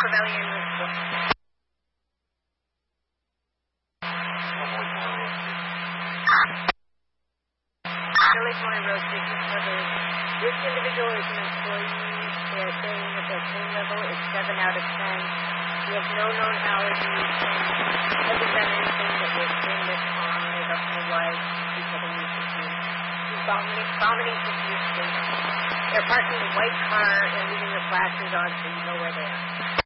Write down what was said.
Trevelyan Road. Illinois Road Station Brothers. This individual is an employee. They are saying that their pain level is 7 out of 10. He has no known allergies and hasn't done anything that will bring this on the whole life. He's having these issues. He's vomiting profusely. They're parking a white car and leaving the flashes on so you know where they are.